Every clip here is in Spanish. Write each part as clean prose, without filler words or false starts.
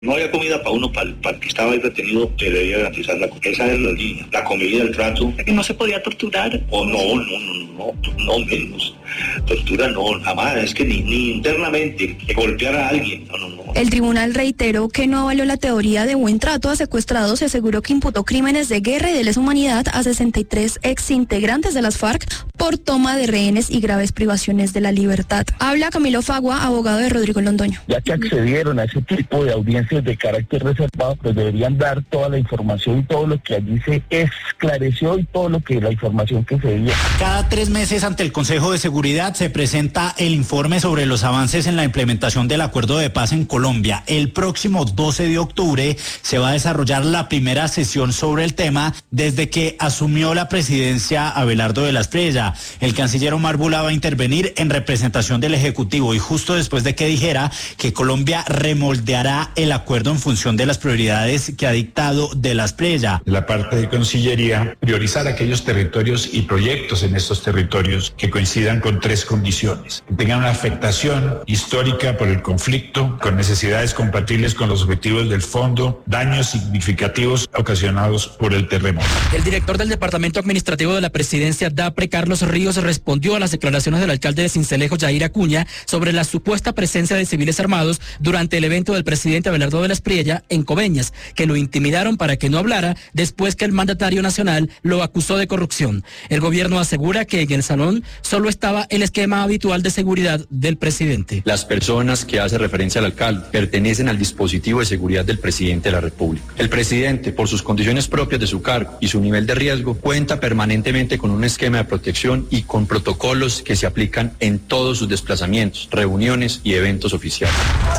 No había comida para uno, para el que estaba ahí retenido, que debía garantizar la comida. Esa es la línea. La comida, el trato. ¿Que no se podía torturar? Oh, no menos. Tortura no, jamás. Es que ni internamente, que golpear a alguien. No. El tribunal reiteró que no avaló la teoría de buen trato a secuestrados y aseguró que imputó crímenes de guerra y de lesa humanidad a 63 exintegrantes de las FARC por toma de rehenes y graves privaciones de la libertad. Habla Camilo Fagua, abogado de Rodrigo Londoño. Ya que accedieron a ese tipo de audiencias de carácter reservado, pues deberían dar toda la información y todo lo que allí se esclareció y todo lo que la información que se dio. Cada 3 meses ante el Consejo de Seguridad se presenta el informe sobre los avances en la implementación del acuerdo de paz en Colombia. El próximo 12 de octubre se va a desarrollar la primera sesión sobre el tema desde que asumió la presidencia Abelardo de la Espriella. El canciller Omar Bula va a intervenir en representación del Ejecutivo y justo después de que dijera que Colombia remoldeará el acuerdo en función de las prioridades que ha dictado de la Espriella. La parte de Cancillería, priorizar aquellos territorios y proyectos en estos territorios que coincidan con 3 condiciones. Que tengan una afectación histórica por el conflicto, con necesidades compatibles con los objetivos del fondo, daños significativos ocasionados por el terremoto. El director del Departamento Administrativo de la Presidencia, DAPRE, Carlos Ríos, respondió a las declaraciones del alcalde de Sincelejo, Yair Acuña, sobre la supuesta presencia de civiles armados durante el evento del presidente Abelardo de la Espriella en Coveñas, que lo intimidaron para que no hablara después que el mandatario nacional lo acusó de corrupción. El gobierno asegura que en el salón solo estaba el esquema habitual de seguridad del presidente. Las personas que hace referencia al alcalde pertenecen al dispositivo de seguridad del presidente de la República. El presidente, por sus condiciones propias de su cargo y su nivel de riesgo, cuenta permanentemente con un esquema de protección y con protocolos que se aplican en todos sus desplazamientos, reuniones y eventos oficiales.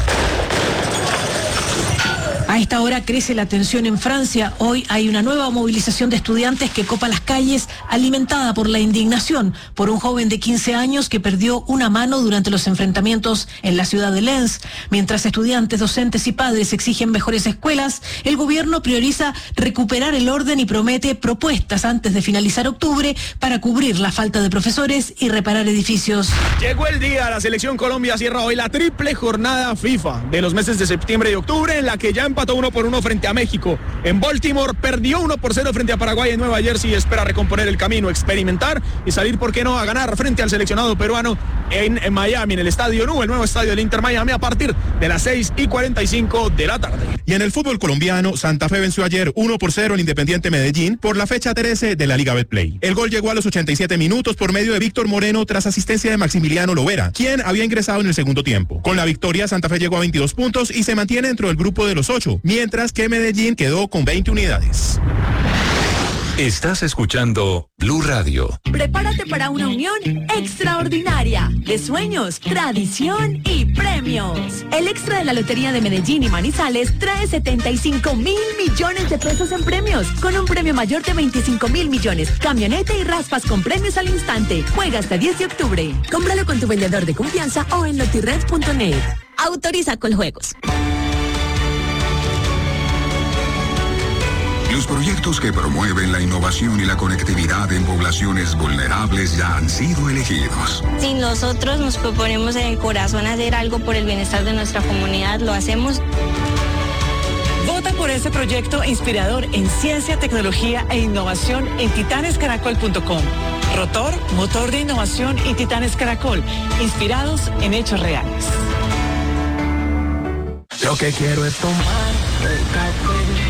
A esta hora crece la tensión en Francia. Hoy hay una nueva movilización de estudiantes que copa las calles, alimentada por la indignación por un joven de 15 años que perdió una mano durante los enfrentamientos en la ciudad de Lens. Mientras estudiantes, docentes y padres exigen mejores escuelas, el gobierno prioriza recuperar el orden y promete propuestas antes de finalizar octubre para cubrir la falta de profesores y reparar edificios. Llegó el día, la selección Colombia cierra hoy la triple jornada FIFA de los meses de septiembre y octubre, en la que ya empató 1-1 frente a México. En Baltimore perdió 1-0 frente a Paraguay. En Nueva Jersey espera recomponer el camino, experimentar y salir, ¿por qué no?, a ganar frente al seleccionado peruano en Miami, en el Estadio Nu, el nuevo estadio del Inter Miami, a partir de las 6:45 de la tarde. Y en el fútbol colombiano, Santa Fe venció ayer 1-0 al Independiente Medellín por la fecha 13 de la Liga Betplay. El gol llegó a los 87 minutos por medio de Víctor Moreno tras asistencia de Maximiliano Lovera, quien había ingresado en el segundo tiempo. Con la victoria, Santa Fe llegó a 22 puntos y se mantiene dentro del grupo de los 8, mientras que Medellín quedó con 20 unidades. Estás escuchando Blue Radio. Prepárate para una unión extraordinaria de sueños, tradición y premios. El extra de la Lotería de Medellín y Manizales trae 75.000 millones de pesos en premios, con un premio mayor de 25.000 millones, camioneta y raspas con premios al instante. Juega hasta 10 de octubre. Cómpralo con tu vendedor de confianza o en lotired.net. Autoriza Coljuegos. Los proyectos que promueven la innovación y la conectividad en poblaciones vulnerables ya han sido elegidos. Si nosotros nos proponemos en el corazón hacer algo por el bienestar de nuestra comunidad, lo hacemos. Vota por ese proyecto inspirador en ciencia, tecnología e innovación en titanescaracol.com. Rotor, motor de innovación y Titanes Caracol, inspirados en hechos reales. Lo que quiero es tomar el café